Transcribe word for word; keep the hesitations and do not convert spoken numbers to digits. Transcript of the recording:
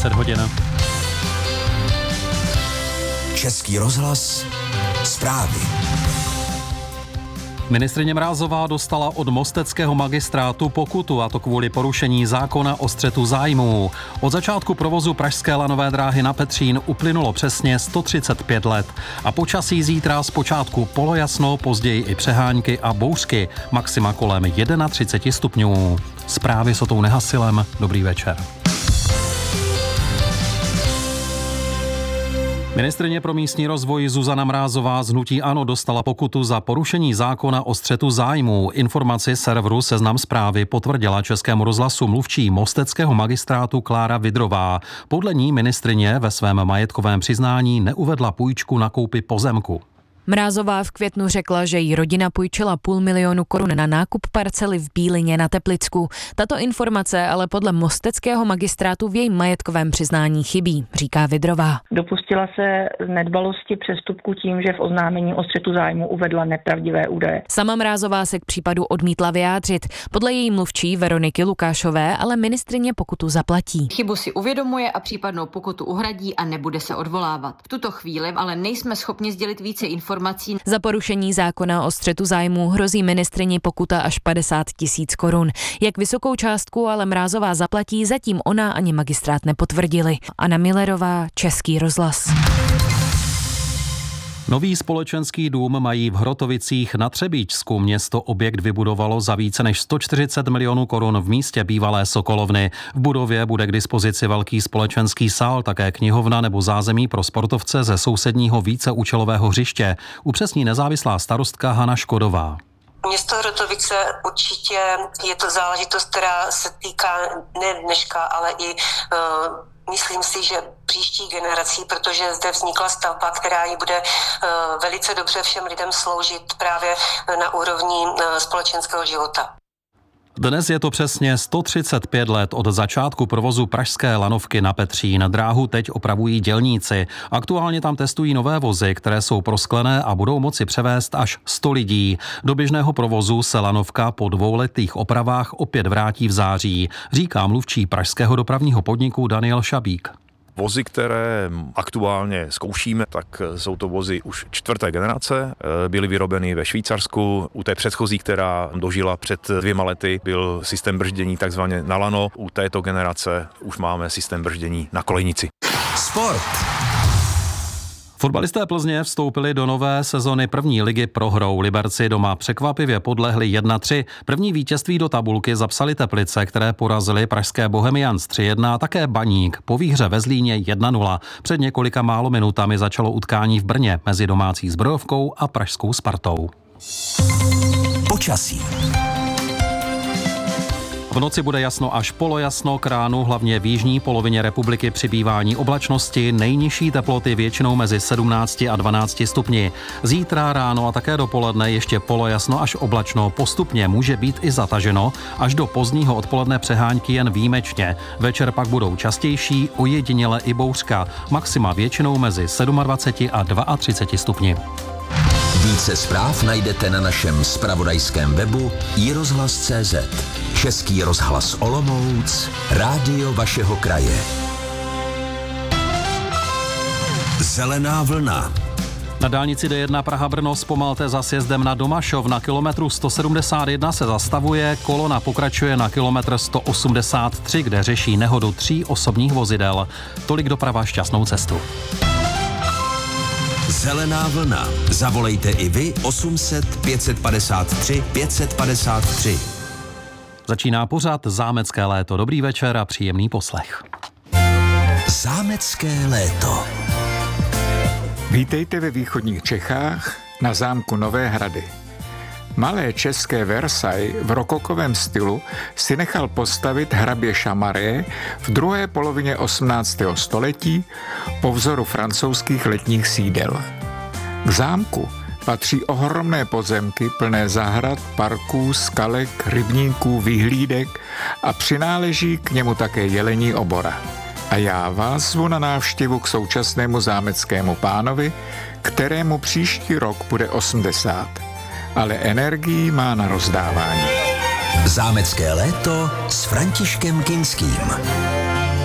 dvacet hodin. Český rozhlas, zprávy. Ministryně Mrázová dostala od mosteckého magistrátu pokutu, a to kvůli porušení zákona o střetu zájmů. Od začátku provozu pražské lanové dráhy na Petřín uplynulo přesně sto třicet pět let. A počasí zítra zpočátku polojasno, později i přehánky a bouřky, maxima kolem třicet jedna stupňů. Zprávy s Otou Nehasilem. Dobrý večer. Ministryně pro místní rozvoj Zuzana Mrázová z hnutí ANO dostala pokutu za porušení zákona o střetu zájmů. Informaci serveru Seznam Zprávy potvrdila Českému rozhlasu mluvčí mosteckého magistrátu Klára Vidrová. Podle ní ministryně ve svém majetkovém přiznání neuvedla půjčku na koupi pozemku. Mrázová v květnu řekla, že jí rodina půjčila půl milionu korun na nákup parcely v Bílině na Teplicku. Tato informace ale podle mosteckého magistrátu v jejím majetkovém přiznání chybí, říká Vidrová. Dopustila se nedbalosti přestupku tím, že v oznámení o střetu zájmu uvedla nepravdivé údaje. Sama Mrázová se k případu odmítla vyjádřit. Podle její mluvčí Veroniky Lukášové ale ministryně pokutu zaplatí. Chybu si uvědomuje a případnou pokutu uhradí a nebude se odvolávat. V tuto chvíli ale nejsme schopni sdělit více informací. Za porušení zákona o střetu zájmů hrozí ministryni pokuta až padesát tisíc korun. Jak vysokou částku ale Mrázová zaplatí, zatím ona ani magistrát nepotvrdili. Anna Millerová, Český rozhlas. Nový společenský dům mají v Hrotovicích na Třebíčsku. Město objekt vybudovalo za více než sto čtyřicet milionů korun v místě bývalé Sokolovny. V budově bude k dispozici velký společenský sál, také knihovna nebo zázemí pro sportovce ze sousedního víceúčelového hřiště. Upřesní nezávislá starostka Hana Škodová. Město Hrotovice určitě je to záležitost, která se týká ne dneška, ale i uh, myslím si, že příští generací, protože zde vznikla stavba, která ji bude uh, velice dobře všem lidem sloužit právě na úrovni uh, společenského života. Dnes je to přesně sto třicet pět let od začátku provozu pražské lanovky na Petřín. Dráhu teď opravují dělníci. Aktuálně tam testují nové vozy, které jsou prosklené a budou moci převést až sto lidí. Do běžného provozu se lanovka po dvouletých opravách opět vrátí v září, říká mluvčí pražského dopravního podniku Daniel Šabík. Vozy, které aktuálně zkoušíme, tak jsou to vozy už čtvrté generace. Byly vyrobeny ve Švýcarsku. U té předchozí, která dožila před dvěma lety, byl systém brždění takzvaně na lano. U této generace už máme systém brždění na kolejnici. Sport. Fotbalisté Plzně vstoupili do nové sezony první ligy prohrou. Liberci doma překvapivě podlehli jedna tři. První vítězství do tabulky zapsali Teplice, které porazili pražské Bohemians tři jedna a také Baník po výhře ve Zlíně jedna nula. Před několika málo minutami začalo utkání v Brně mezi domácí Zbrojovkou a pražskou Spartou. Počasí. V noci bude jasno až polojasno, k ránu hlavně v jižní polovině republiky přibývání oblačnosti, nejnižší teploty většinou mezi sedmnácti a dvanácti stupni. Zítra ráno a také dopoledne ještě polojasno až oblačno, postupně může být i zataženo, až do pozdního odpoledne přehánky jen výjimečně. Večer pak budou častější, ojediněle i bouřka, maxima většinou mezi dvaceti sedmi a třiceti dvěma stupni. Více zpráv najdete na našem zpravodajském webu i rozhlas tečka cé zet. Český rozhlas Olomouc, rádio vašeho kraje. Zelená vlna. Na dálnici D jedna Praha-Brno zpomalte za sjezdem na Domašov. Na kilometru sto sedmdesát jedna se zastavuje, kolona pokračuje na kilometr sto osmdesát tři, kde řeší nehodu tří osobních vozidel. Tolik doprava, šťastnou cestu. Zelená vlna. Zavolejte i vy osm set pět set padesát tři pět set padesát tři. Začíná pořad Zámecké léto. Dobrý večer a příjemný poslech. Zámecké léto. Vítejte ve východních Čechách na zámku Nové Hrady. Malé české Versailles v rokokovém stylu si nechal postavit hrabě Chamaré v druhé polovině osmnáctého století po vzoru francouzských letních sídel. K zámku patří ohromné pozemky plné zahrad, parků, skalek, rybníků, vyhlídek a přináleží k němu také jelení obora. A já vás zvu na návštěvu k současnému zámeckému pánovi, kterému příští rok bude osmdesát. Ale energii má na rozdávání. Zámecké léto s Františkem Kinským.